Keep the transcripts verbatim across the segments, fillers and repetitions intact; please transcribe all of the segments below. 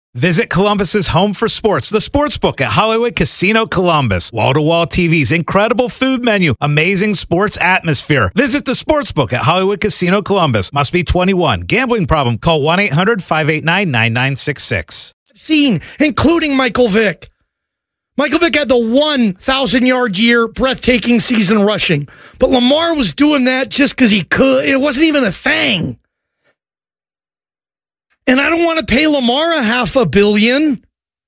Visit Columbus's home for sports, the Sportsbook at Hollywood Casino Columbus. Wall-to-wall T Vs, incredible food menu, amazing sports atmosphere. Visit the Sportsbook at Hollywood Casino Columbus. Must be twenty-one. Gambling problem? Call one eight hundred five eight nine nine nine six six. Seen, including Michael Vick. Michael Vick had the one thousand-yard year, breathtaking season rushing. But Lamar was doing that just because he could. It wasn't even a thing. And I don't want to pay Lamar a half a billion.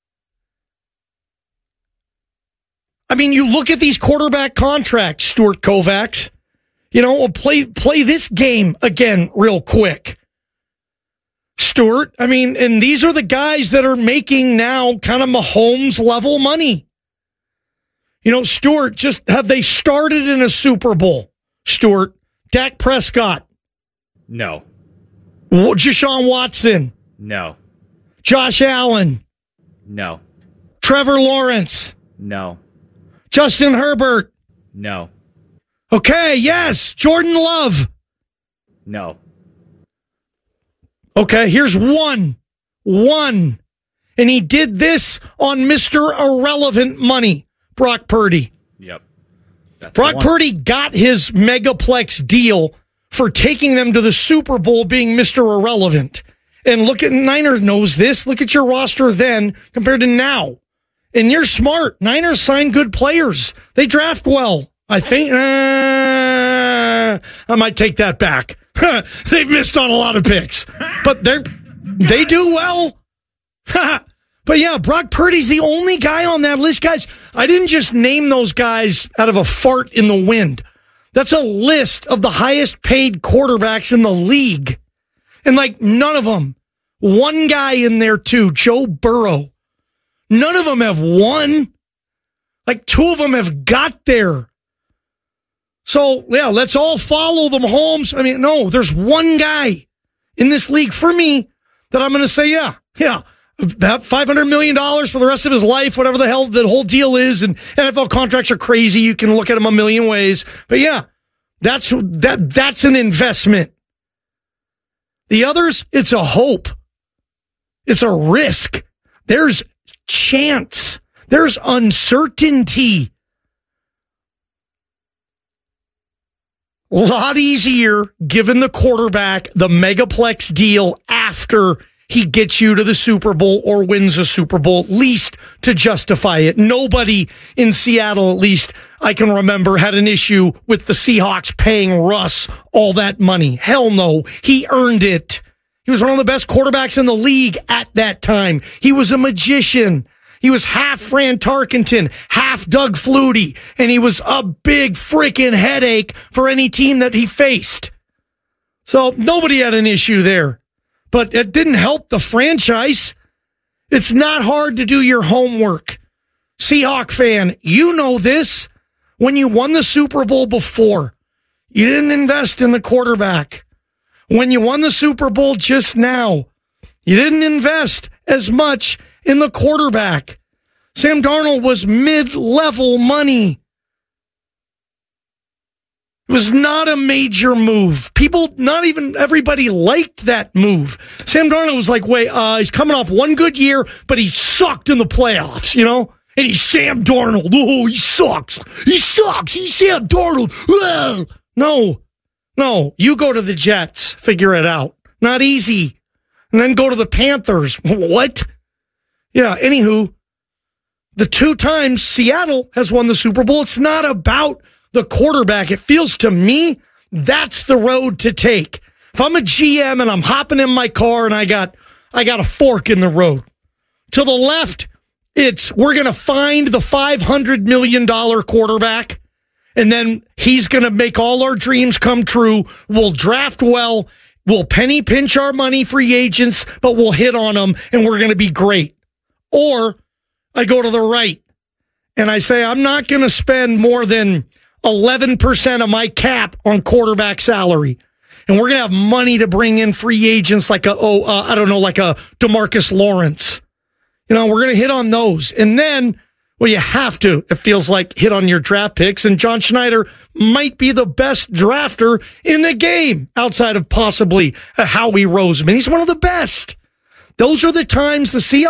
I mean, you look at these quarterback contracts, Stuart Kovacs. You know, play play this game again real quick. Stuart, I mean, and these are the guys that are making now kind of Mahomes-level money. You know, Stuart, just have they started in a Super Bowl? Stuart, Dak Prescott. No. Deshaun Watson. No. Josh Allen. No. Trevor Lawrence. No. Justin Herbert. No. Okay, yes. Jordan Love. No. Okay, here's one. One. And he did this on Mister Irrelevant money, Brock Purdy. Yep. That's Brock Purdy got his megaplex deal for taking them to the Super Bowl being Mister Irrelevant. And look at, Niners knows this. Look at your roster then compared to now. And you're smart. Niners sign good players. They draft well. I think, uh, I might take that back. They've missed on a lot of picks. But they're, they do well. But yeah, Brock Purdy's the only guy on that list. Guys, I didn't just name those guys out of a fart in the wind. That's a list of the highest paid quarterbacks in the league. And like none of them, one guy in there too, Joe Burrow. None of them have won. Like two of them have got there. So yeah, let's all follow the Mahomes. I mean, no, there's one guy in this league for me that I'm going to say, yeah, yeah. That five hundred million dollars for the rest of his life, whatever the hell the whole deal is. And N F L contracts are crazy. You can look at them a million ways. But yeah, that's that. that's an investment. The others, it's a hope. It's a risk. There's chance. There's uncertainty. A lot easier given the quarterback the megaplex deal after he gets you to the Super Bowl or wins a Super Bowl, at least to justify it. Nobody in Seattle, at least I can remember, had an issue with the Seahawks paying Russ all that money. Hell no. He earned it. He was one of the best quarterbacks in the league at that time. He was a magician. He was half Fran Tarkenton, half Doug Flutie, and he was a big freaking headache for any team that he faced. So nobody had an issue there. But it didn't help the franchise. It's not hard to do your homework. Seahawk fan, you know this. When you won the Super Bowl before, you didn't invest in the quarterback. When you won the Super Bowl just now, you didn't invest as much in the quarterback. Sam Darnold was mid-level money. It was not a major move. People, not even everybody liked that move. Sam Darnold was like, wait, uh, he's coming off one good year, but he sucked in the playoffs, you know? And he's Sam Darnold. Oh, he sucks. He sucks. He's Sam Darnold. Ugh. No, no. You go to the Jets. Figure it out. Not easy. And then go to the Panthers. What? Yeah, anywho, the two times Seattle has won the Super Bowl, it's not about the quarterback. It feels to me that's the road to take. If I'm a G M and I'm hopping in my car and I got I got a fork in the road. To the left, it's we're going to find the five hundred million dollars quarterback, and then he's going to make all our dreams come true. We'll draft well. We'll penny pinch our money, free agents, but we'll hit on them, and we're going to be great. Or I go to the right, and I say I'm not going to spend more than eleven percent of my cap on quarterback salary. And we're going to have money to bring in free agents like a, oh, uh, I don't know, like a DeMarcus Lawrence. You know, we're going to hit on those. And then, well, you have to, it feels like, hit on your draft picks. And John Schneider might be the best drafter in the game outside of possibly a Howie Roseman. He's one of the best. Those are the times the Seahawks